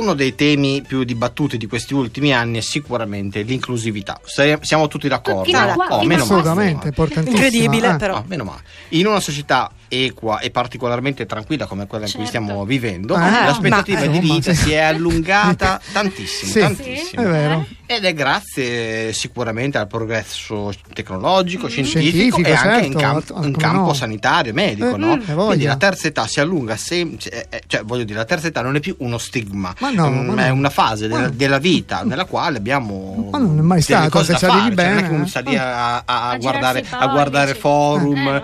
uno dei temi più dibattuti di questi ultimi anni è sicuramente l'inclusività. Siamo tutti d'accordo? Tutti d'accordo. Meno Assolutamente, importantissimo. Incredibile, però. meno male. In una società equa e particolarmente tranquilla come quella in cui stiamo vivendo, l'aspettativa di vita si è allungata tantissimo, Sì, tantissimo. è vero. Ed è grazie sicuramente al progresso tecnologico, scientifico e anche in campo sanitario e medico, no? Quindi la terza età si allunga cioè voglio dire, la terza età non è più uno stigma, è una fase della vita nella quale abbiamo ma non è mai stato, cose da se fare, arrivi bene, non è che uno sta lì a guardare pollici. forum,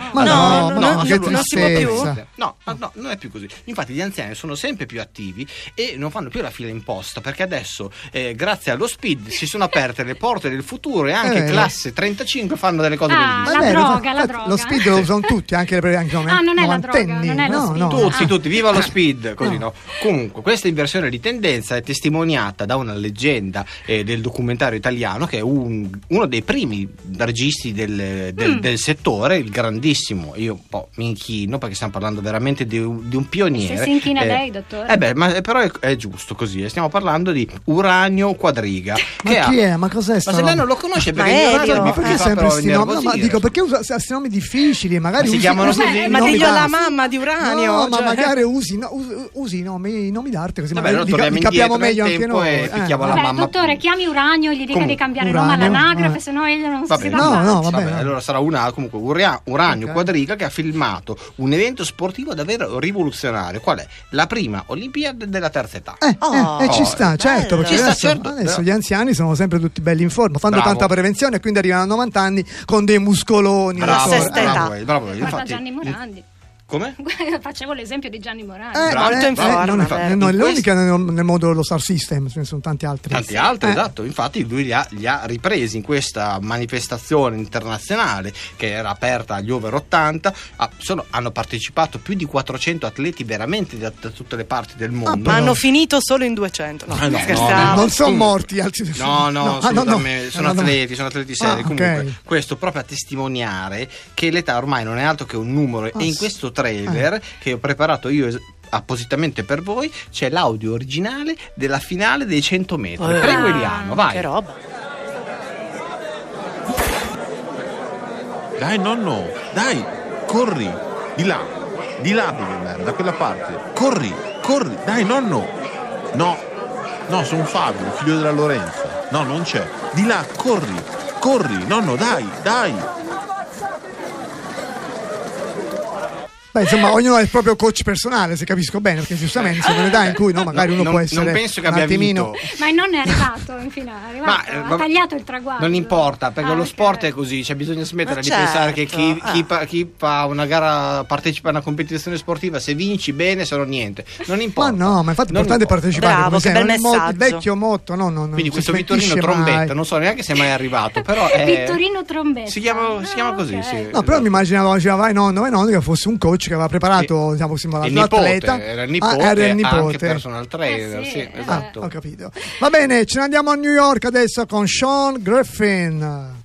non si può più. No, non è più così. Infatti gli anziani sono sempre più attivi e non fanno più la fila imposta, perché adesso grazie allo speed si sono aperte le porte del futuro e anche classe 35 fanno delle cose bellissime. La droga. Lo speed lo usano tutti, anche non è la droga, non è lo speed. Tutti, viva lo speed, così no. Comunque, questa inversione di tendenza è testimoniata da una leggenda del documentario italiano, che è uno dei primi registi del settore, il grandissimo, io un po' mi inchino perché stiamo parlando veramente di un pioniere. Se si inchina lei, dottore. Però è giusto così, stiamo parlando di Uranio Quadriga. Chi è? Ma cos'è sta? Ma se lei non lo conosce, perché Maestro, perché sempre ma dico, perché usa questi nomi difficili, magari si chiamano così. Ma diglielo alla mamma di Uranio. No, ma magari usi i nomi d'arte, così magari li capiamo meglio anche noi. Dottore, chiami Uranio e gli dica di cambiare nome all'anagrafe, se no egli non si vabbè. Allora sarà comunque Uranio Quadriga, che ha filmato un evento sportivo davvero rivoluzionario. Qual è? La prima Olimpiade della terza età. Ci sta, certo, perché adesso gli anziani sono sempre tutti belli in forma, fanno tanta prevenzione e quindi arrivano a 90 anni con dei muscoloni. Bravo. Infatti, Gianni Morandi. Come? Facevo l'esempio di Gianni Morandi. Molto in forma. Non è l'unica nel mondo dello Star System, ce ne sono tanti altri. Esatto. Infatti lui li ha ripresi in questa manifestazione internazionale che era aperta agli over 80. Hanno partecipato più di 400 atleti veramente da tutte le parti del mondo. Ma hanno finito solo in 200. Non sono morti. Sono atleti seri. Comunque, questo proprio a testimoniare che l'età ormai non è altro che un numero. E in questo trailer che ho preparato io appositamente per voi c'è l'audio originale della finale dei 100 metri. Prego Eliano, vai. Che roba. Dai nonno, dai, corri, di là devi andare, da quella parte, corri, dai nonno. No, sono Fabio, figlio della Lorenza. No, non c'è, di là, corri, nonno, dai. Beh, insomma, ognuno ha il proprio coach personale, se capisco bene, perché giustamente sono un'età in cui magari uno può essere non penso che abbia vinto. Ma non è arrivato in finale, ha tagliato il traguardo. Non importa, perché lo sport è così, c'è bisogno smettere di pensare che chi fa una gara, partecipa a una competizione sportiva, se vinci bene, se no niente. Non importa. Ma no, ma infatti è importante partecipare. Bravo, che bel messaggio. Il vecchio motto, quindi questo Vittorino Trombetta, non so neanche se è mai arrivato, però è Vittorino Trombetta. Si chiama così, sì. No, però mi immaginavo, diceva vai nonno, che fosse un coach che aveva preparato, l'atleta. Era il nipote, anche personal trainer, sì, esatto. Ho capito. Va bene, ce ne andiamo a New York adesso con Sean Griffin.